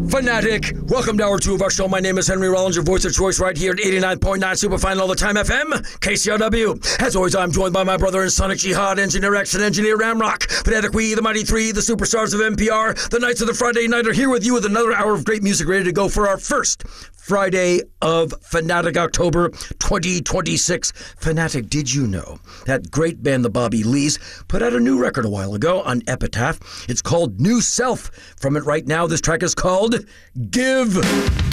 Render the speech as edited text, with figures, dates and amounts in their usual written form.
Fanatic, welcome to hour 2 of our show. My name is Henry Rollins, your voice of choice right here at 89.9 Superfine all the time FM, KCRW. As always, I'm joined by my brother in Sonic Jihad, Engineer X and Engineer Ramrock. Fanatic, we, the Mighty Three, the superstars of NPR, the Knights of the Friday Night are here with you with another hour of great music ready to go for our first Friday of Fanatic October 2026. Fanatic, did you know that great band, the Bobby Lees, put out a new record a while ago on Epitaph? It's called New Self. From it right now, this track is called Give.